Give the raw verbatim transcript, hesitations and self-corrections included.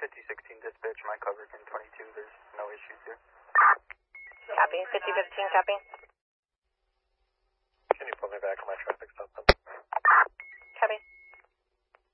fifty sixteen dispatch, my coverage in twenty-two, there's no issues here. Copy, fifty fifteen, copy. Can you pull me back on my traffic stop?